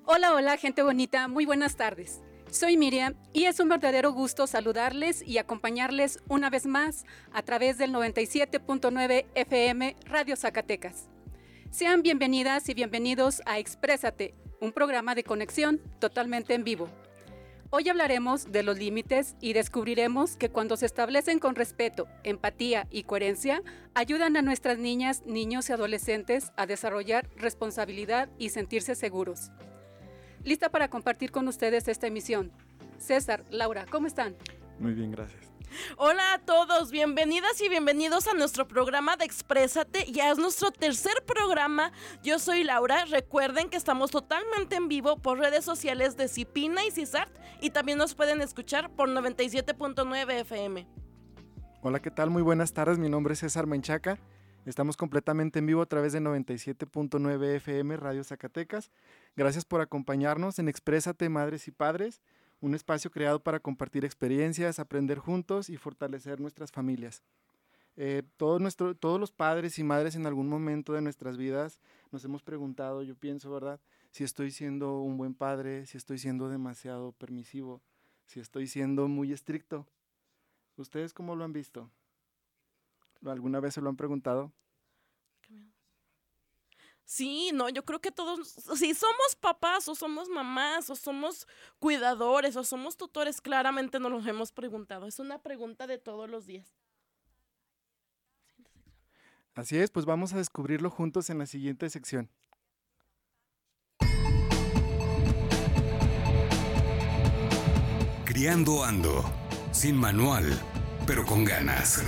Hola, hola, gente bonita, muy buenas tardes. Soy Miriam y es un verdadero gusto saludarles y acompañarles una vez más a través del 97.9 FM Radio Zacatecas. Sean bienvenidas y bienvenidos a Exprésate, un programa de conexión totalmente en vivo. Hoy hablaremos de los límites y descubriremos que cuando se establecen con respeto, empatía y coherencia, ayudan a nuestras niñas, niños y adolescentes a desarrollar responsabilidad y sentirse seguros. Lista para compartir con ustedes esta emisión. César, Laura, ¿cómo están? Muy bien, gracias. Hola a todos, bienvenidas y bienvenidos a nuestro programa de Exprésate. Ya es nuestro tercer programa. Yo soy Laura. Recuerden que estamos totalmente en vivo por redes sociales de Cipina y Cisart y también nos pueden escuchar por 97.9 FM. Hola, ¿qué tal? Muy buenas tardes. Mi nombre es César Menchaca. Estamos completamente en vivo a través de 97.9 FM Radio Zacatecas. Gracias por acompañarnos en Exprésate, Madres y Padres, un espacio creado para compartir experiencias, aprender juntos y fortalecer nuestras familias. Todos los padres y madres en algún momento de nuestras vidas nos hemos preguntado, yo pienso, ¿verdad?, si estoy siendo un buen padre, si estoy siendo demasiado permisivo, si estoy siendo muy estricto. ¿Ustedes cómo lo han visto? ¿Alguna vez se lo han preguntado? Sí, no, yo creo que todos, si somos papás o somos mamás o somos cuidadores o somos tutores, claramente nos los hemos preguntado. Es una pregunta de todos los días. Así es, pues vamos a descubrirlo juntos en la siguiente sección. Criando ando, sin manual, pero con ganas.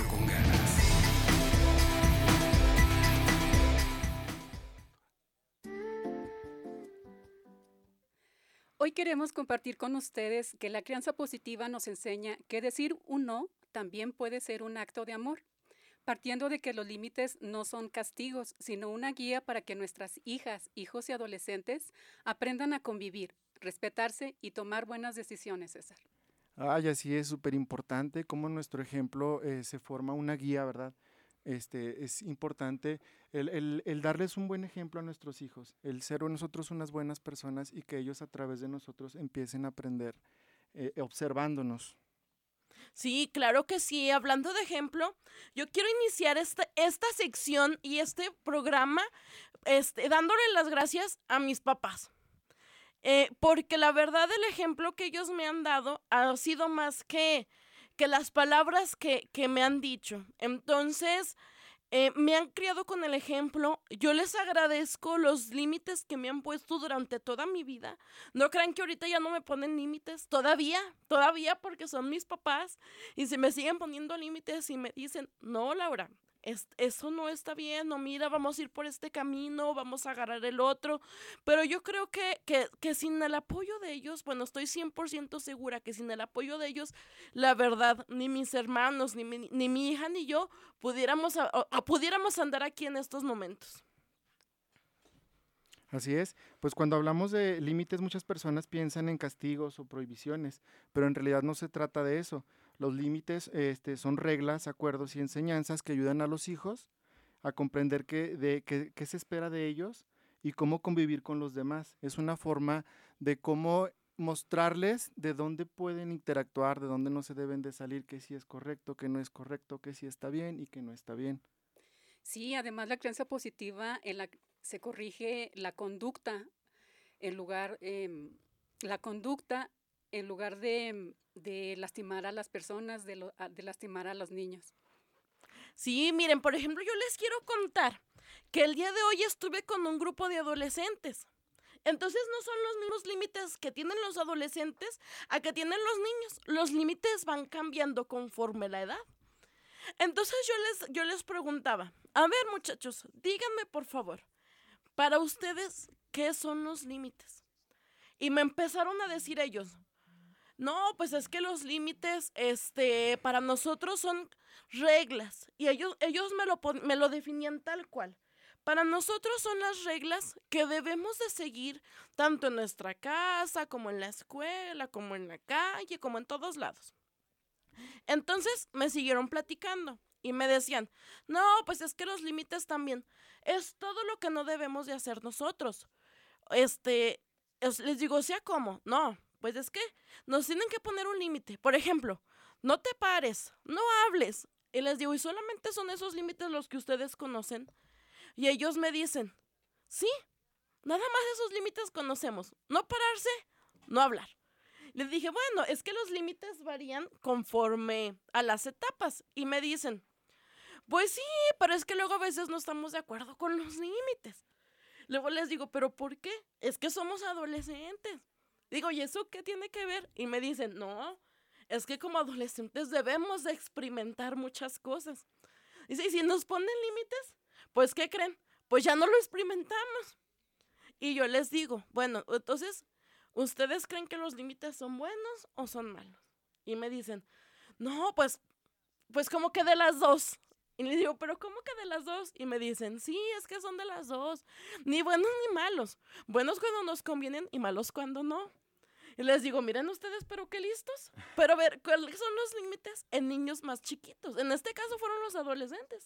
Hoy queremos compartir con ustedes que la crianza positiva nos enseña que decir un no también puede ser un acto de amor, partiendo de que los límites no son castigos, sino una guía para que nuestras hijas, hijos y adolescentes aprendan a convivir, respetarse y tomar buenas decisiones, César. Ay, así es, súper importante cómo nuestro ejemplo se forma una guía, ¿verdad? Es importante el darles un buen ejemplo a nuestros hijos, el ser nosotros unas buenas personas y que ellos a través de nosotros empiecen a aprender observándonos. Sí, claro que sí. Hablando de ejemplo, yo quiero iniciar esta sección y este programa dándole las gracias a mis papás. Porque la verdad el ejemplo que ellos me han dado ha sido más que las palabras que me han dicho. Entonces, me han criado con el ejemplo. Yo les agradezco los límites que me han puesto durante toda mi vida. No crean que ahorita ya no me ponen límites. Todavía, porque son mis papás. Y si me siguen poniendo límites y me dicen, no, Laura, eso no está bien, no, mira, vamos a ir por este camino, vamos a agarrar el otro, pero yo creo que sin el apoyo de ellos, bueno, estoy 100% segura que sin el apoyo de ellos, la verdad, ni mis hermanos, ni mi hija, ni yo pudiéramos andar aquí en estos momentos. Así es, pues cuando hablamos de límites muchas personas piensan en castigos o prohibiciones, pero en realidad no se trata de eso. Los límites son reglas, acuerdos y enseñanzas que ayudan a los hijos a comprender qué se espera de ellos y cómo convivir con los demás. Es una forma de cómo mostrarles de dónde pueden interactuar, de dónde no se deben de salir, qué sí es correcto, qué no es correcto, qué sí está bien y qué no está bien. Sí, además la crianza positiva se corrige la conducta en lugar de lastimar a las personas, de lastimar a los niños. Sí, miren, por ejemplo, yo les quiero contar que el día de hoy estuve con un grupo de adolescentes. Entonces no son los mismos límites que tienen los adolescentes a que tienen los niños. Los límites van cambiando conforme la edad. Entonces yo les preguntaba, a ver muchachos, díganme por favor, para ustedes, ¿qué son los límites? Y me empezaron a decir ellos, no, pues es que los límites, para nosotros son reglas. Y ellos me lo definían tal cual. Para nosotros son las reglas que debemos de seguir tanto en nuestra casa, como en la escuela, como en la calle, como en todos lados. Entonces me siguieron platicando y me decían, no, pues es que los límites también es todo lo que no debemos de hacer nosotros. Les digo, o sea, ¿cómo? No, pues es que nos tienen que poner un límite. Por ejemplo, no te pares, no hables. Y les digo, ¿y solamente son esos límites los que ustedes conocen? Y ellos me dicen, sí, nada más esos límites conocemos. No pararse, no hablar. Les dije, bueno, es que los límites varían conforme a las etapas. Y me dicen, pues sí, pero es que luego a veces no estamos de acuerdo con los límites. Luego les digo, ¿pero por qué? Es que somos adolescentes. Digo, ¿y eso qué tiene que ver? Y me dicen, no, es que como adolescentes debemos de experimentar muchas cosas. Dice, y si nos ponen límites, pues ¿qué creen? Pues ya no lo experimentamos. Y yo les digo, bueno, entonces, ¿ustedes creen que los límites son buenos o son malos? Y me dicen, no, pues como que de las dos. Y les digo, ¿pero cómo que de las dos? Y me dicen, sí, es que son de las dos. Ni buenos ni malos. Buenos cuando nos convienen y malos cuando no. Y les digo, miren ustedes, pero qué listos. Pero a ver, ¿cuáles son los límites en niños más chiquitos? En este caso fueron los adolescentes.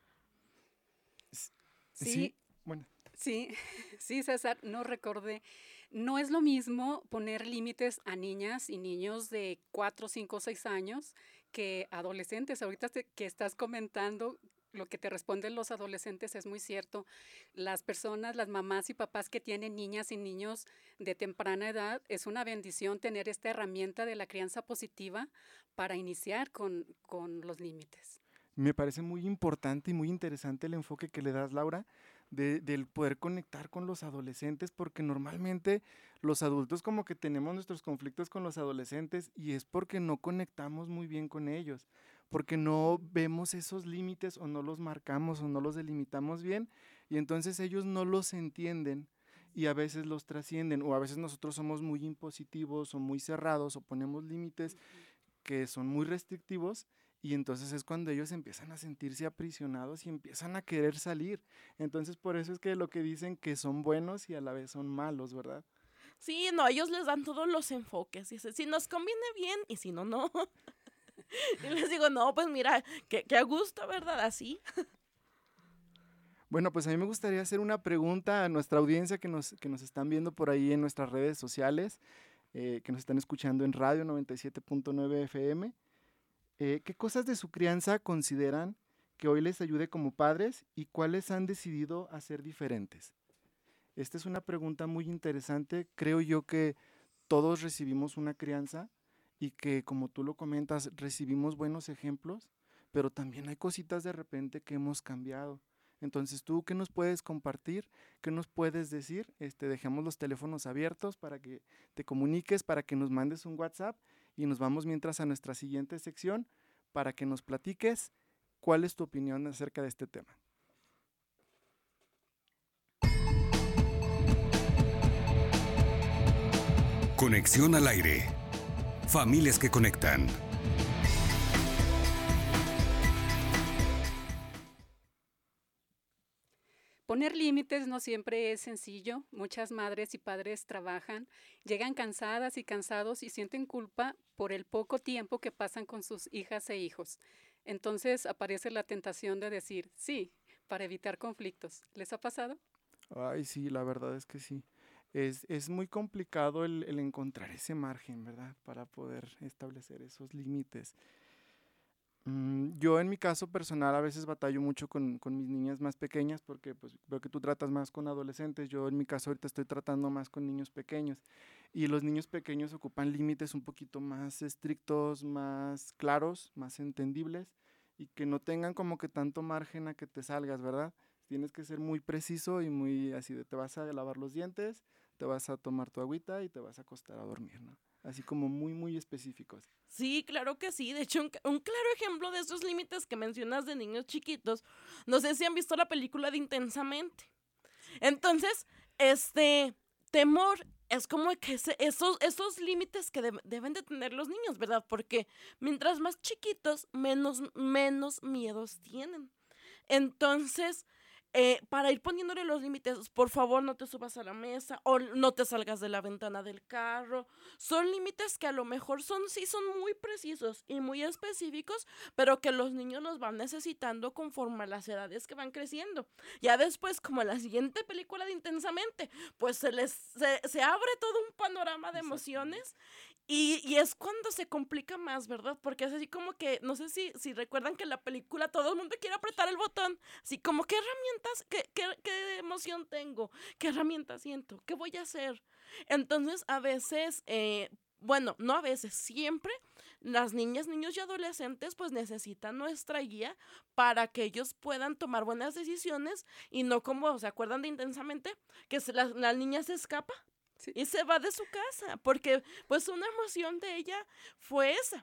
Sí, bueno. sí, sí, César, no recordé. No es lo mismo poner límites a niñas y niños de 4, 5, 6 años que adolescentes. Ahorita que estás comentando, lo que te responden los adolescentes es muy cierto. Las personas, las mamás y papás que tienen niñas y niños de temprana edad, es una bendición tener esta herramienta de la crianza positiva para iniciar con los límites. Me parece muy importante y muy interesante el enfoque que le das, Laura, del poder conectar con los adolescentes, porque normalmente los adultos como que tenemos nuestros conflictos con los adolescentes y es porque no conectamos muy bien con ellos, porque no vemos esos límites o no los marcamos o no los delimitamos bien y entonces ellos no los entienden y a veces los trascienden o a veces nosotros somos muy impositivos o muy cerrados o ponemos límites que son muy restrictivos. Y entonces es cuando ellos empiezan a sentirse aprisionados y empiezan a querer salir. Entonces por eso es que lo que dicen que son buenos y a la vez son malos, ¿verdad? Sí, no, ellos les dan todos los enfoques. Dice, si nos conviene bien y si no, no. Y les digo, no, pues mira, que a gusto, ¿verdad? Así. Bueno, pues a mí me gustaría hacer una pregunta a nuestra audiencia que nos están viendo por ahí en nuestras redes sociales, que nos están escuchando en Radio 97.9 FM. ¿Qué cosas de su crianza consideran que hoy les ayude como padres y cuáles han decidido hacer diferentes? Esta es una pregunta muy interesante. Creo yo que todos recibimos una crianza y que, como tú lo comentas, recibimos buenos ejemplos, pero también hay cositas de repente que hemos cambiado. Entonces, ¿tú qué nos puedes compartir? ¿Qué nos puedes decir? Dejamos los teléfonos abiertos para que te comuniques, para que nos mandes un WhatsApp y nos vamos mientras a nuestra siguiente sección para que nos platiques cuál es tu opinión acerca de este tema. Conexión al aire. Familias que conectan. Poner límites no siempre es sencillo. Muchas madres y padres trabajan, llegan cansadas y cansados y sienten culpa por el poco tiempo que pasan con sus hijas e hijos. Entonces aparece la tentación de decir sí, para evitar conflictos. ¿Les ha pasado? Ay, sí, la verdad es que sí. Es muy complicado el encontrar ese margen, ¿verdad? Para poder establecer esos límites. Yo en mi caso personal a veces batallo mucho con mis niñas más pequeñas porque pues, veo que tú tratas más con adolescentes. Yo en mi caso ahorita estoy tratando más con niños pequeños y los niños pequeños ocupan límites un poquito más estrictos, más claros, más entendibles y que no tengan como que tanto margen a que te salgas, ¿verdad? Tienes que ser muy preciso y muy así de te vas a lavar los dientes, te vas a tomar tu agüita y te vas a acostar a dormir, ¿no? Así como muy, muy específicos. Sí, claro que sí. De hecho, un claro ejemplo de esos límites que mencionas de niños chiquitos, no sé si han visto la película de Intensamente. Entonces, temor es como que esos límites que deben de tener los niños, ¿verdad? Porque mientras más chiquitos, menos miedos tienen. Entonces, para ir poniéndole los límites. Por favor, no te subas a la mesa o no te salgas de la ventana del carro. Son límites que a lo mejor sí son muy precisos y muy específicos, pero que los niños los van necesitando conforme a las edades que van creciendo. Ya después, como en la siguiente película de Intensamente, pues se abre todo un panorama de emociones. Y es cuando se complica más, ¿verdad? Porque es así como que, no sé si recuerdan que en la película todo el mundo quiere apretar el botón. Así como, ¿qué herramientas, qué emoción tengo? ¿Qué herramientas siento? ¿Qué voy a hacer? Entonces, a veces, bueno, no a veces, siempre las niñas, niños y adolescentes pues necesitan nuestra guía para que ellos puedan tomar buenas decisiones y no como, ¿se acuerdan de Intensamente? Que la niña se escapa. Sí. Y se va de su casa, porque pues una emoción de ella fue esa.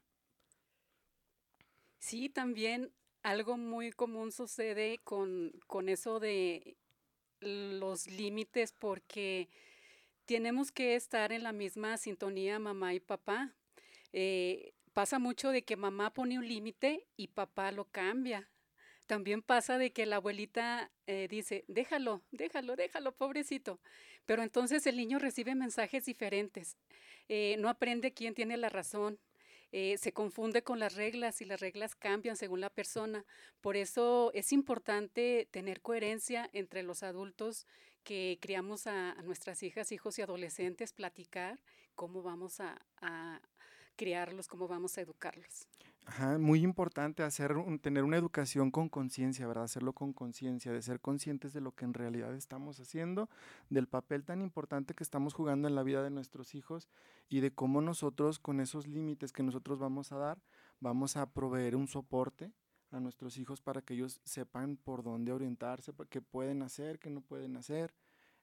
Sí, también algo muy común sucede con eso de los límites, porque tenemos que estar en la misma sintonía mamá y papá. Pasa mucho de que mamá pone un límite y papá lo cambia. También pasa de que la abuelita dice, déjalo, pobrecito. Pero entonces el niño recibe mensajes diferentes. No aprende quién tiene la razón. Se confunde con las reglas y las reglas cambian según la persona. Por eso es importante tener coherencia entre los adultos que criamos a nuestras hijas, hijos y adolescentes, platicar cómo vamos a criarlos, cómo vamos a educarlos. Ajá, muy importante tener una educación con conciencia, ¿verdad? Hacerlo con conciencia, de ser conscientes de lo que en realidad estamos haciendo, del papel tan importante que estamos jugando en la vida de nuestros hijos y de cómo nosotros con esos límites que nosotros vamos a dar, vamos a proveer un soporte a nuestros hijos para que ellos sepan por dónde orientarse, qué pueden hacer, qué no pueden hacer,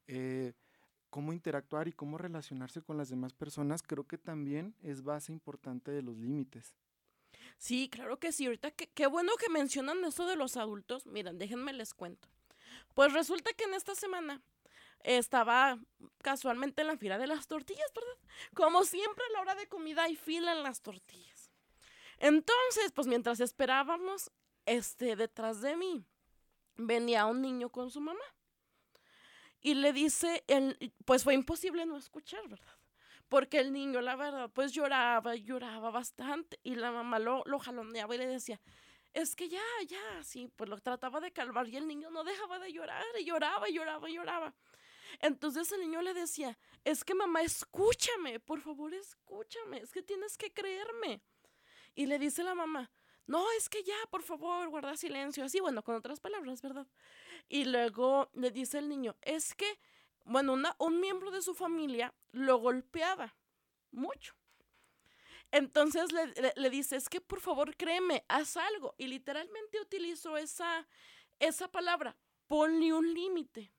cómo interactuar y cómo relacionarse con las demás personas. Creo que también es base importante de los límites. Sí, claro que sí. Ahorita qué bueno que mencionan eso de los adultos. Miren, déjenme les cuento. Pues resulta que en esta semana estaba casualmente en la fila de las tortillas, ¿verdad? Como siempre a la hora de comida hay fila en las tortillas. Entonces, pues mientras esperábamos, detrás de mí venía un niño con su mamá. Y le dice, pues fue imposible no escuchar, ¿verdad? Porque el niño, la verdad, pues lloraba bastante. Y la mamá lo jaloneaba y le decía, es que ya, sí, pues lo trataba de calmar. Y el niño no dejaba de llorar, y lloraba. Entonces el niño le decía, es que mamá, escúchame, por favor, escúchame, es que tienes que creerme. Y le dice la mamá, no, es que ya, por favor, guarda silencio. Así, bueno, con otras palabras, ¿verdad? Y luego le dice el niño, es que, bueno, un miembro de su familia lo golpeaba mucho. Entonces le dice, es que por favor créeme, haz algo. Y literalmente utilizó esa palabra, ponle un límite.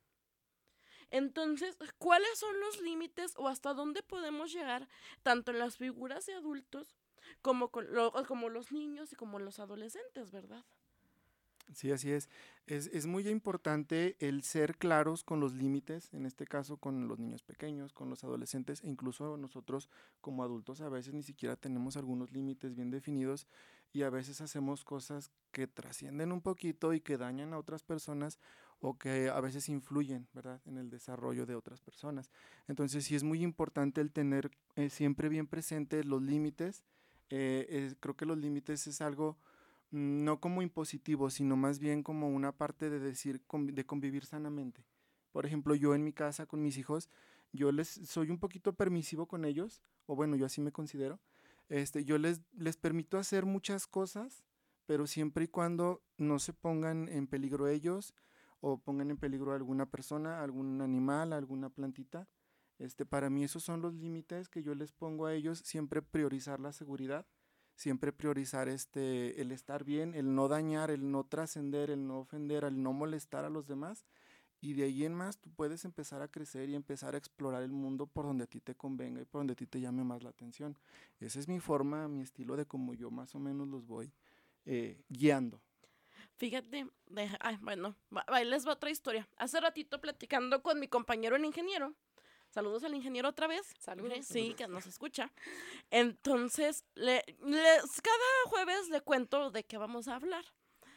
Entonces, ¿cuáles son los límites o hasta dónde podemos llegar tanto en las figuras de adultos como los niños y como los adolescentes, ¿verdad? Sí, así es. Es muy importante el ser claros con los límites, en este caso con los niños pequeños, con los adolescentes, e incluso nosotros como adultos a veces ni siquiera tenemos algunos límites bien definidos y a veces hacemos cosas que trascienden un poquito y que dañan a otras personas o que a veces influyen, ¿verdad?, en el desarrollo de otras personas. Entonces sí es muy importante el tener siempre bien presente los límites. Creo que los límites es algo no como impositivo, sino más bien como una parte de de convivir sanamente. Por ejemplo, yo en mi casa con mis hijos, yo soy un poquito permisivo con ellos, o bueno, yo así me considero. Yo les permito hacer muchas cosas, pero siempre y cuando no se pongan en peligro ellos o pongan en peligro a alguna persona, algún animal, alguna plantita. Para mí esos son los límites que yo les pongo a ellos, siempre priorizar la seguridad. Siempre priorizar el estar bien, el no dañar, el no trascender, el no ofender, el no molestar a los demás. Y de ahí en más tú puedes empezar a crecer y empezar a explorar el mundo por donde a ti te convenga y por donde a ti te llame más la atención. Esa es mi forma, mi estilo de cómo yo más o menos los voy guiando. Fíjate, bueno, ahí les va otra historia. Hace ratito platicando con mi compañero el ingeniero. Saludos al ingeniero otra vez. Saludos. Sí, que nos escucha. Entonces, cada jueves le cuento de qué vamos a hablar.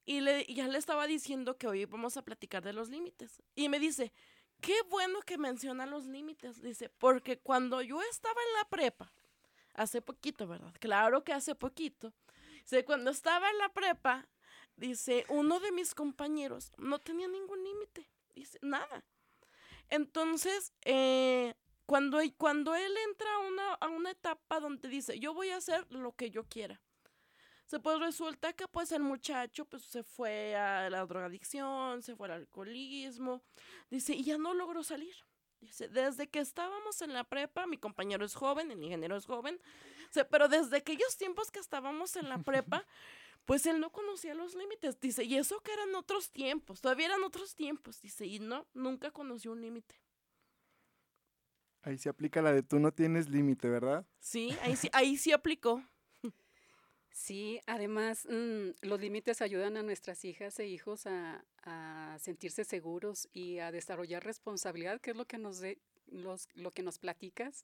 y ya le estaba diciendo que hoy vamos a platicar de los límites. Y me dice, qué bueno que menciona los límites. Dice, porque cuando yo estaba en la prepa, hace poquito, ¿verdad? Claro que hace poquito. Dice, cuando estaba en la prepa, dice, uno de mis compañeros no tenía ningún límite. Dice, nada. Entonces, cuando él entra a una etapa donde dice, yo voy a hacer lo que yo quiera. Pues resulta que pues el muchacho pues se fue a la drogadicción, se fue al alcoholismo, dice, y ya no logró salir. Dice, desde que estábamos en la prepa, mi compañero es joven, el ingeniero es joven, pero desde aquellos tiempos que estábamos en la prepa, pues él no conocía los límites. Dice, y eso que eran otros tiempos, todavía eran otros tiempos. Dice, y no, nunca conoció un límite. Ahí se aplica la de tú no tienes límite, ¿verdad? Sí, ahí sí aplicó. Sí, además los límites ayudan a nuestras hijas e hijos a sentirse seguros y a desarrollar responsabilidad, que es lo que lo que nos platicas.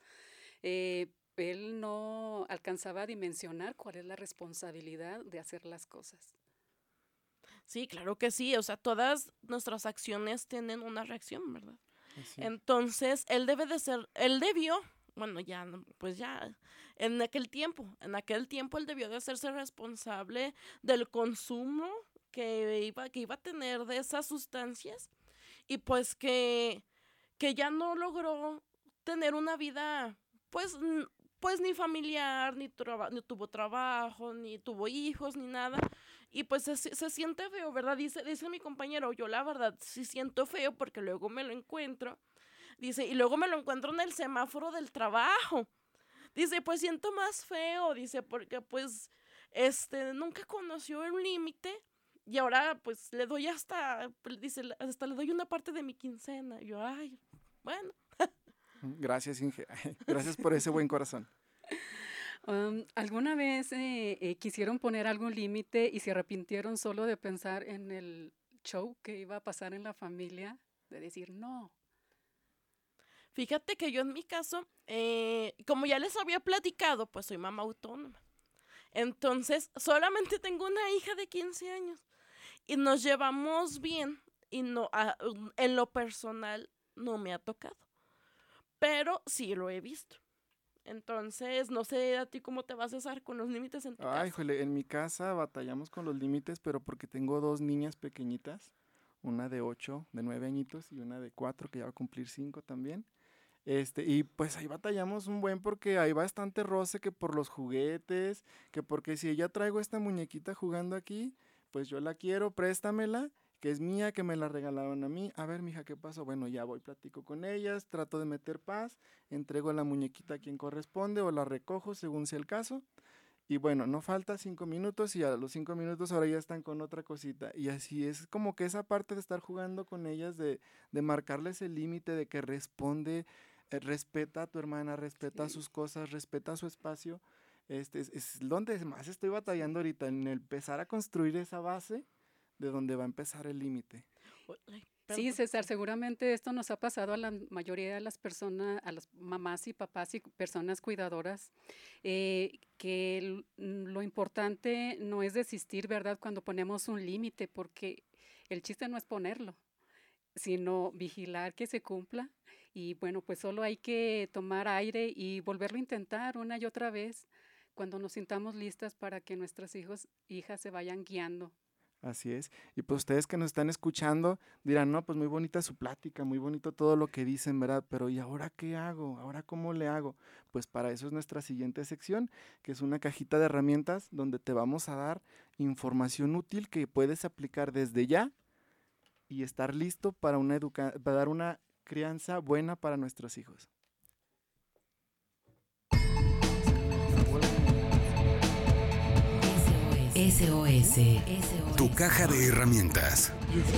Él no alcanzaba a dimensionar cuál es la responsabilidad de hacer las cosas. Sí, claro que sí, o sea, todas nuestras acciones tienen una reacción, ¿verdad? Sí. Entonces, él debió, bueno, ya, pues ya, en aquel tiempo él debió de hacerse responsable del consumo que iba a tener de esas sustancias y pues que ya no logró tener una vida, pues ni familiar, ni tuvo trabajo, ni tuvo hijos, ni nada. Y pues se siente feo, ¿verdad? Dice mi compañero, yo la verdad sí siento feo porque luego me lo encuentro. Dice, y luego me lo encuentro en el semáforo del trabajo. Dice, pues siento más feo, dice, porque pues nunca conoció un límite y ahora pues le doy hasta le doy una parte de mi quincena. Y yo, ay, bueno. Gracias, Inge. Gracias por ese buen corazón. ¿Alguna vez quisieron poner algún límite y se arrepintieron solo de pensar en el show que iba a pasar en la familia? De decir, no. Fíjate que yo en mi caso, como ya les había platicado, pues soy mamá autónoma. Entonces, solamente tengo una hija de 15 años y nos llevamos bien y no, en lo personal no me ha tocado, pero sí lo he visto. Entonces, no sé a ti cómo te vas a usar con los límites en tu casa. Ay, jole, en mi casa batallamos con los límites, pero porque tengo 2 niñas pequeñitas, una de 8, de 9 añitos y una de 4 que ya va a cumplir 5 también. Y pues ahí batallamos un buen porque hay bastante roce que por los juguetes, que porque si ella traigo esta muñequita jugando aquí, pues yo la quiero, préstamela, que es mía, que me la regalaron a mí. A ver, mija, ¿qué pasó? Bueno, ya voy, platico con ellas, trato de meter paz, entrego la muñequita a quien corresponde o la recojo según sea el caso. Y bueno, no falta 5 minutos y a los 5 minutos ahora ya están con otra cosita. Y así es como que esa parte de estar jugando con ellas, de marcarles el límite de que responde, respeta a tu hermana, respeta sus cosas, respeta su espacio. Es donde más estoy batallando ahorita, en el empezar a construir esa base de donde va a empezar el límite. Sí, César, seguramente esto nos ha pasado a la mayoría de las personas, a las mamás y papás y personas cuidadoras, que lo importante no es desistir, ¿verdad? Cuando ponemos un límite, porque el chiste no es ponerlo, sino vigilar que se cumpla. Y bueno, pues solo hay que tomar aire y volverlo a intentar una y otra vez cuando nos sintamos listas para que nuestros hijos, hijas se vayan guiando. Así es. Y pues ustedes que nos están escuchando dirán, no, pues muy bonita su plática, muy bonito todo lo que dicen, ¿verdad? Pero ¿y ahora qué hago? ¿Ahora cómo le hago? Pues para eso es nuestra siguiente sección, que es una cajita de herramientas donde te vamos a dar información útil que puedes aplicar desde ya y estar listo para para dar una crianza buena para nuestros hijos. SOS. Tu caja de herramientas.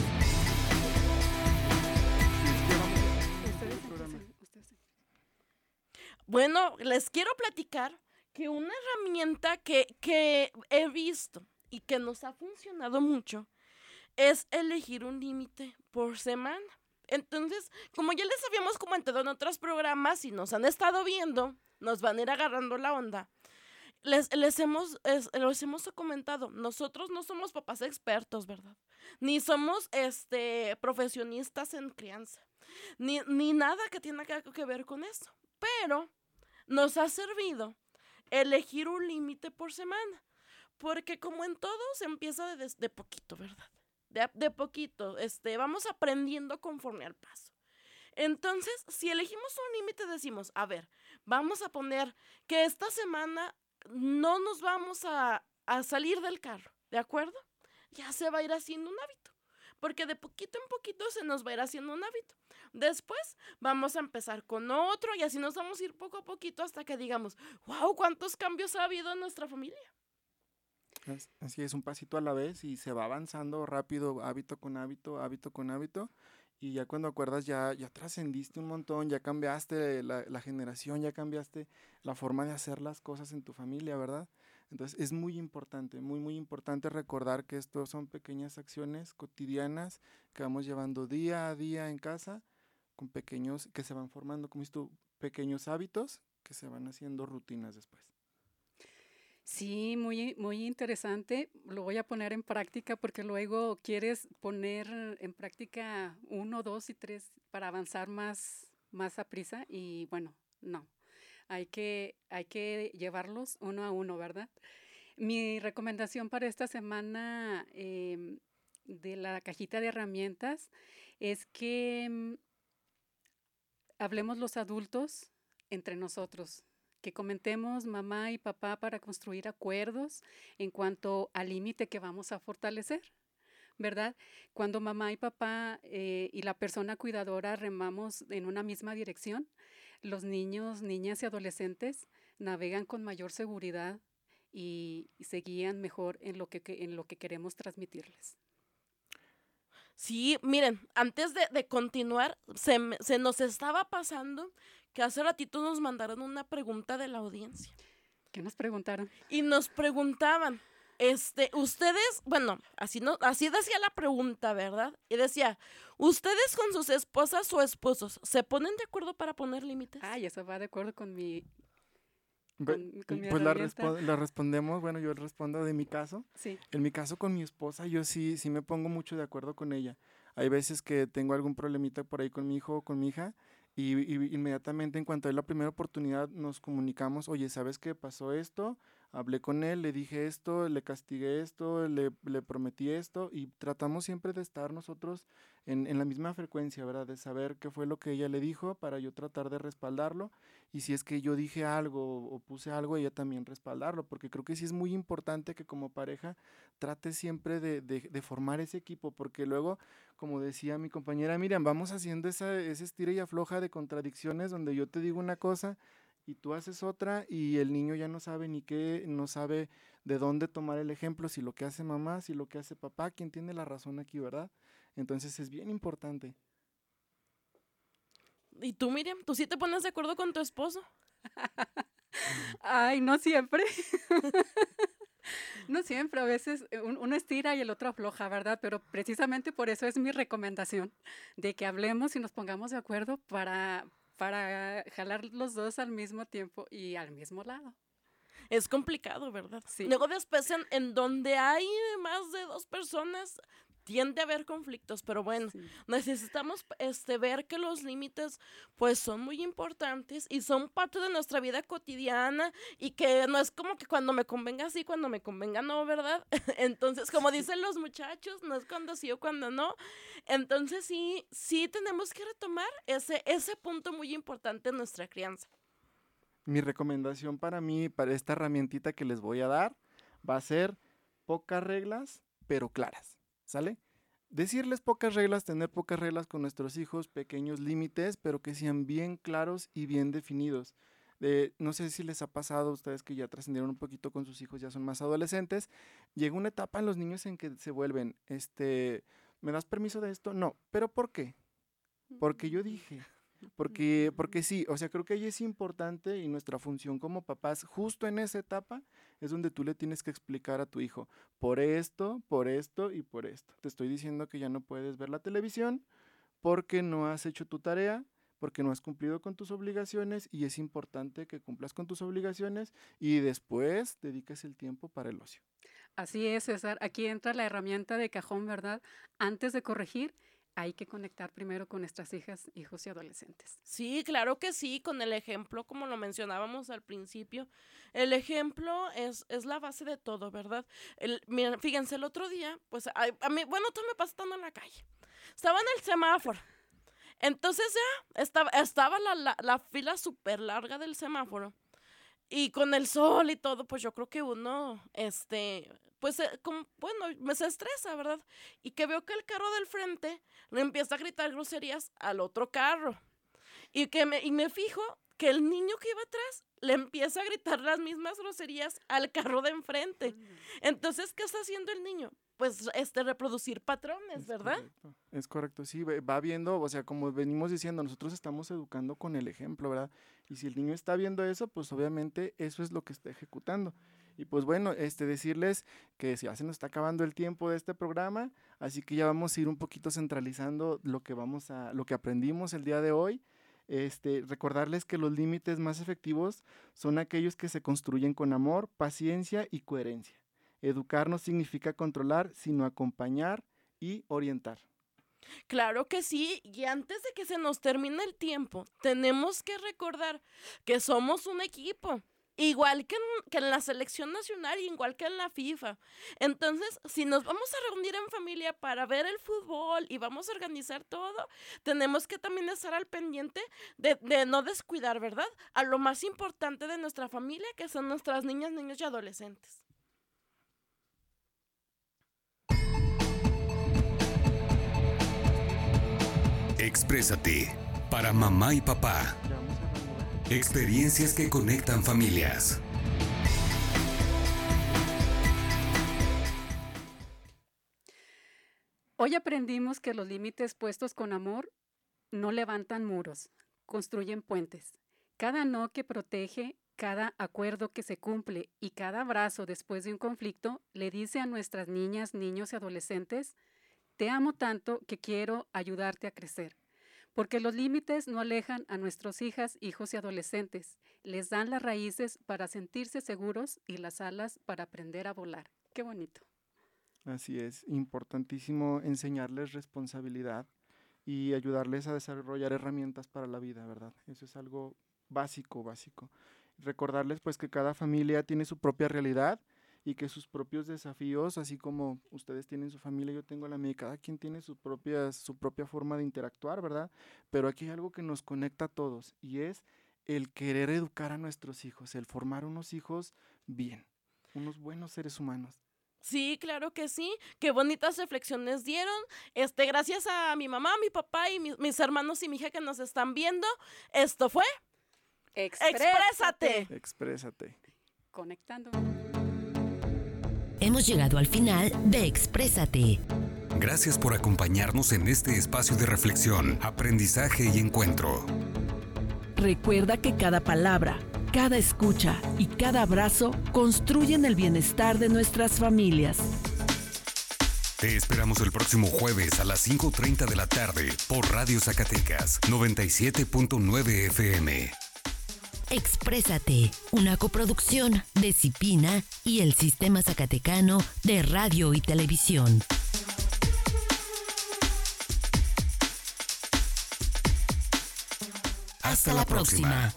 Bueno, les quiero platicar que una herramienta que he visto y que nos ha funcionado mucho es elegir un límite por semana. Entonces, como ya les habíamos comentado en otros programas y nos han estado viendo, nos van a ir agarrando la onda. les hemos comentado, nosotros no somos papás expertos, ¿verdad? Ni somos profesionistas en crianza, ni nada que tenga que ver con eso. Pero nos ha servido elegir un límite por semana, porque como en todo se empieza de poquito, ¿verdad? De poquito, vamos aprendiendo conforme al paso. Entonces, si elegimos un límite, decimos, a ver, vamos a poner que esta semana no nos vamos a salir del carro, ¿de acuerdo? Ya se va a ir haciendo un hábito, porque de poquito en poquito se nos va a ir haciendo un hábito. Después vamos a empezar con otro y así nos vamos a ir poco a poquito hasta que digamos, wow, ¿cuántos cambios ha habido en nuestra familia? Así es, un pasito a la vez y se va avanzando rápido, hábito con hábito, hábito con hábito. Y ya cuando acuerdas ya trascendiste un montón, ya cambiaste la generación, ya cambiaste la forma de hacer las cosas en tu familia, ¿verdad? Entonces es muy importante, muy importante recordar que esto son pequeñas acciones cotidianas que vamos llevando día a día en casa, con pequeños, que se van formando, como dices tú, pequeños hábitos que se van haciendo rutinas después. Sí, muy interesante. Lo voy a poner en práctica porque luego quieres poner en práctica 1, 2 y 3 para avanzar más a prisa y bueno, no. Hay que llevarlos uno a uno, ¿verdad? Mi recomendación para esta semana de la cajita de herramientas es que hablemos los adultos entre nosotros, que comentemos mamá y papá para construir acuerdos en cuanto al límite que vamos a fortalecer, ¿verdad? Cuando mamá y papá y la persona cuidadora remamos en una misma dirección, los niños, niñas y adolescentes navegan con mayor seguridad y se guían mejor en lo que queremos transmitirles. Sí, miren, antes de continuar, se nos estaba pasando que hace ratito nos mandaron una pregunta de la audiencia. ¿Qué nos preguntaron? Y nos preguntaban, ustedes, bueno, así decía la pregunta, ¿verdad? Y decía, ¿ustedes con sus esposas o esposos se ponen de acuerdo para poner límites? Ay, eso va de acuerdo con mi Pues la respondemos, bueno, yo respondo de mi caso. Sí. En mi caso con mi esposa, yo sí me pongo mucho de acuerdo con ella. Hay veces que tengo algún problemita por ahí con mi hijo o con mi hija y inmediatamente en cuanto hay la primera oportunidad nos comunicamos, oye, ¿sabes qué pasó esto? Hablé con él, le dije esto, le castigué esto, le prometí esto y tratamos siempre de estar nosotros en la misma frecuencia, ¿verdad? De saber qué fue lo que ella le dijo para yo tratar de respaldarlo y si es que yo dije algo o puse algo, ella también respaldarlo, porque creo que sí es muy importante que como pareja trate siempre de formar ese equipo, porque luego, como decía mi compañera Miriam, vamos haciendo ese estira y afloja de contradicciones donde yo te digo una cosa y tú haces otra y el niño ya no sabe ni qué, no sabe de dónde tomar el ejemplo, si lo que hace mamá, si lo que hace papá, quién tiene la razón aquí, ¿verdad? Entonces es bien importante. ¿Y tú, Miriam? ¿Tú sí te pones de acuerdo con tu esposo? Ay, no siempre. No siempre, a veces uno estira y el otro afloja, ¿verdad? Pero precisamente por eso es mi recomendación, de que hablemos y nos pongamos de acuerdo para jalar los dos al mismo tiempo y al mismo lado. Es complicado, ¿verdad? Sí. Luego después en donde hay más de 2 personas tiende a haber conflictos, pero bueno, Sí. necesitamos ver que los límites pues son muy importantes y son parte de nuestra vida cotidiana y que no es como que cuando me convenga sí, cuando me convenga no, ¿verdad? Entonces, como dicen los muchachos, no es cuando sí o cuando no. Entonces sí tenemos que retomar ese punto muy importante en nuestra crianza. Mi recomendación para mí, para esta herramientita que les voy a dar, va a ser pocas reglas, pero claras, ¿sale? Decirles pocas reglas, tener pocas reglas con nuestros hijos, pequeños límites, pero que sean bien claros y bien definidos. No sé si les ha pasado a ustedes que ya trascendieron un poquito con sus hijos, ya son más adolescentes, llega una etapa en los niños en que se vuelven, ¿me das permiso de esto? No, ¿pero por qué? Porque yo dije. Porque sí, o sea, creo que ahí es importante y nuestra función como papás, justo en esa etapa, es donde tú le tienes que explicar a tu hijo, por esto y por esto. Te estoy diciendo que ya no puedes ver la televisión porque no has hecho tu tarea, porque no has cumplido con tus obligaciones y es importante que cumplas con tus obligaciones y después dediques el tiempo para el ocio. Así es, César. Aquí entra la herramienta de cajón, ¿verdad? Antes de corregir, hay que conectar primero con nuestras hijas, hijos y adolescentes. Sí, claro que sí, con el ejemplo, como lo mencionábamos al principio. El ejemplo es la base de todo, ¿verdad? Miren, fíjense, el otro día, pues, a mí, bueno, todo me pasa estando en la calle. Estaba en el semáforo. Entonces ya estaba la fila súper larga del semáforo. Y con el sol y todo, pues yo creo que uno, pues, me se estresa, ¿verdad? Y que veo que el carro del frente le empieza a gritar groserías al otro carro. Y me fijo que el niño que iba atrás le empieza a gritar las mismas groserías al carro de enfrente. Entonces, ¿qué está haciendo el niño? Pues reproducir patrones, ¿verdad? Es correcto, sí, va viendo, o sea, como venimos diciendo, nosotros estamos educando con el ejemplo, ¿verdad? Y si el niño está viendo eso, pues obviamente eso es lo que está ejecutando. Y pues bueno, decirles que ya se nos está acabando el tiempo de este programa, así que ya vamos a ir un poquito centralizando lo que aprendimos el día de hoy. Recordarles que los límites más efectivos son aquellos que se construyen con amor, paciencia y coherencia. Educar no significa controlar, sino acompañar y orientar. Claro que sí, y antes de que se nos termine el tiempo, tenemos que recordar que somos un equipo, igual que en la selección nacional y igual que en la FIFA. Entonces, si nos vamos a reunir en familia para ver el fútbol y vamos a organizar todo, tenemos que también estar al pendiente de no descuidar, ¿verdad?, a lo más importante de nuestra familia, que son nuestras niñas, niños y adolescentes. Exprésate para mamá y papá. Experiencias que conectan familias. Hoy aprendimos que los límites puestos con amor no levantan muros, construyen puentes. Cada no que protege, cada acuerdo que se cumple y cada abrazo después de un conflicto le dice a nuestras niñas, niños y adolescentes: te amo tanto que quiero ayudarte a crecer. Porque los límites no alejan a nuestras hijas, hijos y adolescentes. Les dan las raíces para sentirse seguros y las alas para aprender a volar. ¡Qué bonito! Así es, importantísimo enseñarles responsabilidad y ayudarles a desarrollar herramientas para la vida, ¿verdad? Eso es algo básico. Recordarles pues que cada familia tiene su propia realidad y que sus propios desafíos, así como ustedes tienen su familia, yo tengo la mía, cada quien tiene su propia forma de interactuar, ¿verdad? Pero aquí hay algo que nos conecta a todos y es el querer educar a nuestros hijos, el formar unos hijos bien, unos buenos seres humanos. Sí, claro que sí. Qué bonitas reflexiones dieron. Gracias a mi mamá, mi papá y mis hermanos y mi hija que nos están viendo. Esto fue Exprésate. Exprésate. Conectando. Hemos llegado al final de Exprésate. Gracias por acompañarnos en este espacio de reflexión, aprendizaje y encuentro. Recuerda que cada palabra, cada escucha y cada abrazo construyen el bienestar de nuestras familias. Te esperamos el próximo jueves a las 5:30 de la tarde por Radio Zacatecas 97.9 FM. Exprésate, una coproducción de Cipina y el Sistema Zacatecano de Radio y Televisión. Hasta la próxima.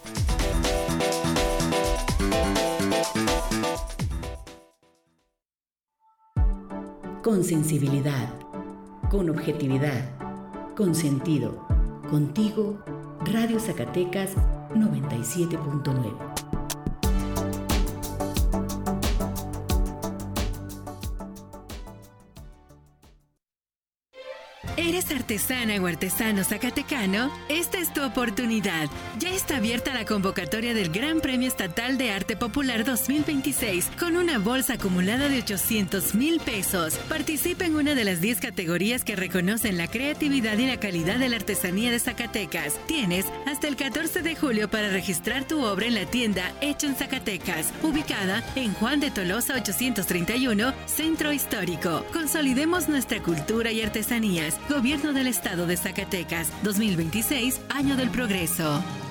Con sensibilidad, con objetividad, con sentido. Contigo, Radio Zacatecas 97.9. ¿Eres artesana o artesano zacatecano? Esta es tu oportunidad. Ya está abierta la convocatoria del Gran Premio Estatal de Arte Popular 2026 con una bolsa acumulada de 800,000 pesos. Participa en una de las 10 categorías que reconocen la creatividad y la calidad de la artesanía de Zacatecas. Tienes hasta el 14 de julio para registrar tu obra en la tienda Hecho en Zacatecas, ubicada en Juan de Tolosa 831, Centro Histórico. Consolidemos nuestra cultura y artesanías. Gobierno Gobierno del Estado de Zacatecas, 2026, Año del Progreso.